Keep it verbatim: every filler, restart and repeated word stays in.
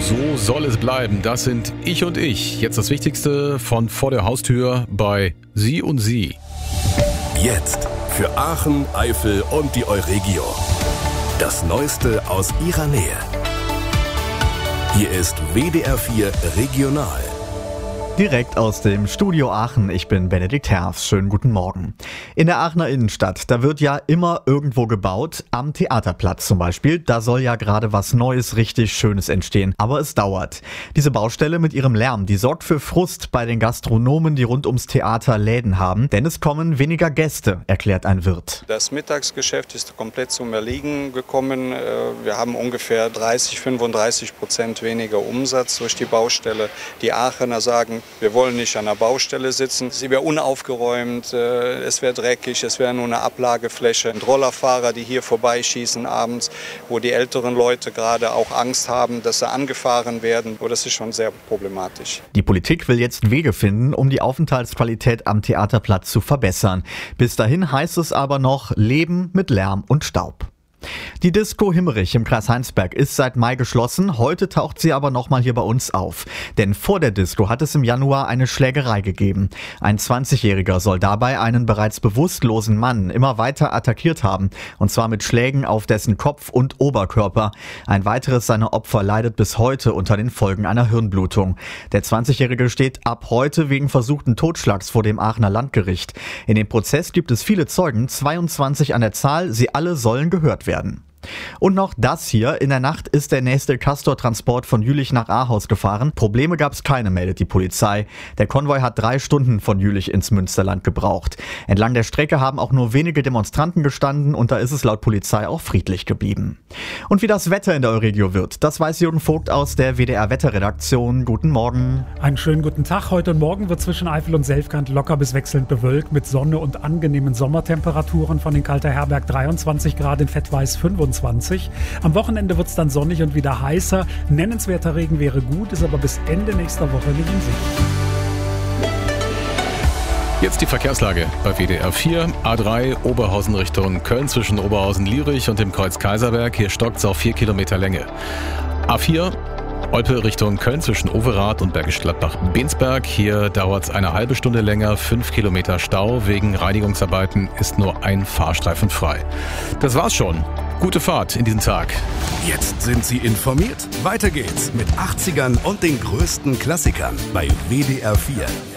So soll es bleiben. Das sind Ich und Ich. Jetzt das Wichtigste von vor der Haustür bei Sie und Sie. Jetzt für Aachen, Eifel und die Euregio. Das Neueste aus Ihrer Nähe. Hier ist W D R vier Regional. Direkt aus dem Studio Aachen, ich bin Benedikt Herfs. Schönen guten Morgen. In der Aachener Innenstadt, da wird ja immer irgendwo gebaut, am Theaterplatz zum Beispiel. Da soll ja gerade was Neues, richtig Schönes entstehen, aber es dauert. Diese Baustelle mit ihrem Lärm, die sorgt für Frust bei den Gastronomen, die rund ums Theater Läden haben, denn es kommen weniger Gäste, erklärt ein Wirt. Das Mittagsgeschäft ist komplett zum Erliegen gekommen. Wir haben ungefähr dreißig, fünfunddreißig Prozent weniger Umsatz durch die Baustelle. Die Aachener sagen, wir wollen nicht an der Baustelle sitzen. Sie wäre unaufgeräumt, es wäre dreckig, es wäre nur eine Ablagefläche. Und Rollerfahrer, die hier vorbeischießen abends, wo die älteren Leute gerade auch Angst haben, dass sie angefahren werden. Oh, das ist schon sehr problematisch. Die Politik will jetzt Wege finden, um die Aufenthaltsqualität am Theaterplatz zu verbessern. Bis dahin heißt es aber noch Leben mit Lärm und Staub. Die Disco Himmerich im Kreis Heinsberg ist seit Mai geschlossen. Heute taucht sie aber nochmal hier bei uns auf. Denn vor der Disco hat es im Januar eine Schlägerei gegeben. Ein zwanzigjähriger soll dabei einen bereits bewusstlosen Mann immer weiter attackiert haben. Und zwar mit Schlägen auf dessen Kopf und Oberkörper. Ein weiteres seiner Opfer leidet bis heute unter den Folgen einer Hirnblutung. Der zwanzigjährige steht ab heute wegen versuchten Totschlags vor dem Aachener Landgericht. In dem Prozess gibt es viele Zeugen, zweiundzwanzig an der Zahl. Sie alle sollen gehört werden. Und noch das hier. In der Nacht ist der nächste Castor-Transport von Jülich nach Ahaus gefahren. Probleme gab es keine, meldet die Polizei. Der Konvoi hat drei Stunden von Jülich ins Münsterland gebraucht. Entlang der Strecke haben auch nur wenige Demonstranten gestanden und da ist es laut Polizei auch friedlich geblieben. Und wie das Wetter in der Euregio wird, das weiß Jürgen Vogt aus der W D R-Wetterredaktion. Guten Morgen. Einen schönen guten Tag. Heute und morgen wird zwischen Eifel und Selfkant locker bis wechselnd bewölkt mit Sonne und angenehmen Sommertemperaturen von den Kalter Herberg dreiundzwanzig Grad, in Fettweiß fünfundzwanzig. Am Wochenende wird es dann sonnig und wieder heißer. Nennenswerter Regen wäre gut, ist aber bis Ende nächster Woche nicht in Sicht. Jetzt die Verkehrslage bei W D R vier. A drei Oberhausen Richtung Köln zwischen Oberhausen-Lierich und dem Kreuz Kaiserberg. Hier stockt es auf vier Kilometer Länge. A vier Olpe Richtung Köln zwischen Overath und Bergisch Gladbach-Bensberg. Hier dauert es eine halbe Stunde länger, fünf Kilometer Stau. Wegen Reinigungsarbeiten ist nur ein Fahrstreifen frei. Das war's schon. Gute Fahrt in diesen Tag. Jetzt sind Sie informiert. Weiter geht's mit achtzigern und den größten Klassikern bei W D R vier.